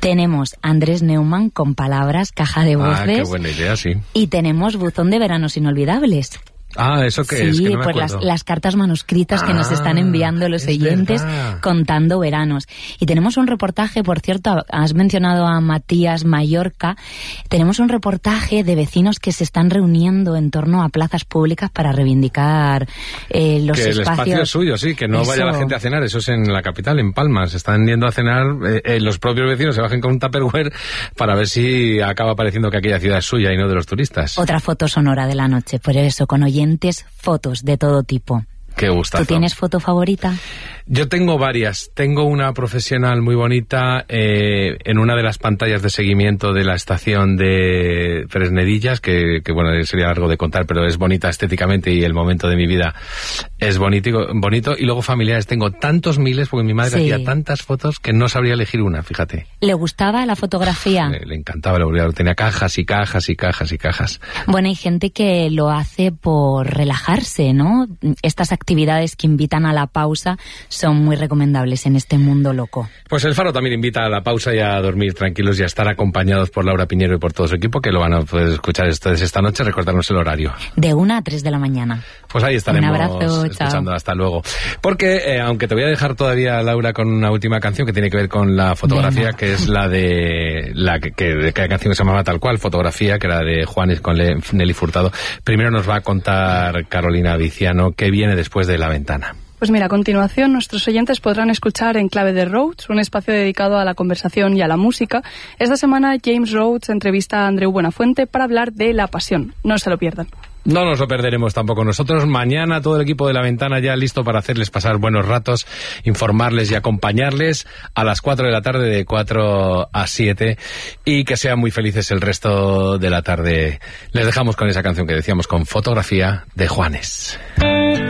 Tenemos Andrés Neumann con palabras, caja de voces. Qué buena idea, sí. Y tenemos buzón de veranos inolvidables. ¿Eso qué es? Sí, Que no me pues acuerdo. las cartas manuscritas que nos están enviando los oyentes contando veranos. Y tenemos un reportaje, por cierto, has mencionado a Matías Mallorca, tenemos un reportaje de vecinos que se están reuniendo en torno a plazas públicas para reivindicar los que espacios. El espacio es suyo, sí, que no vaya la gente a cenar, eso es en la capital, en Palma, se están yendo a cenar, los propios vecinos se bajen con un Tupperware para ver si acaba pareciendo que aquella ciudad es suya y no de los turistas. Otra foto sonora de la noche, por eso, con oyentes, fotos de todo tipo. Qué gustazo. ¿Tú tienes foto favorita? Yo tengo varias. Tengo una profesional muy bonita en una de las pantallas de seguimiento de la estación de Fresnedillas, que bueno, sería largo de contar, pero es bonita estéticamente y el momento de mi vida es bonito. Y luego familiares, tengo tantos miles, porque mi madre hacía tantas fotos que no sabría elegir una, fíjate. ¿Le gustaba la fotografía? Le encantaba, tenía cajas y cajas y cajas y cajas. Bueno, hay gente que lo hace por relajarse, ¿no? Estas actividades que invitan a la pausa son muy recomendables en este mundo loco. Pues el Faro también invita a la pausa y a dormir tranquilos y a estar acompañados por Laura Piñero y por todo su equipo, que lo van a poder escuchar ustedes esta noche. Recordarnos el horario. De 1 a 3 de la mañana. Pues ahí estaremos. Un abrazo, escuchando. chao. Hasta luego. Porque, aunque te voy a dejar todavía, Laura, con una última canción que tiene que ver con la fotografía, que es la de la canción que se llamaba tal cual, Fotografía, que era de Juanes con Nelly Furtado. Primero nos va a contar Carolina Viciano qué viene después de La Ventana. Pues mira, a continuación nuestros oyentes podrán escuchar En Clave de Rhodes, un espacio dedicado a la conversación y a la música. Esta semana James Rhodes entrevista a Andreu Buenafuente para hablar de la pasión. No se lo pierdan. No nos lo perderemos tampoco nosotros. Mañana todo el equipo de La Ventana ya listo para hacerles pasar buenos ratos, informarles y acompañarles a las 4 de la tarde, de 4 a 7, y que sean muy felices el resto de la tarde. Les dejamos con esa canción que decíamos, con Fotografía, de Juanes.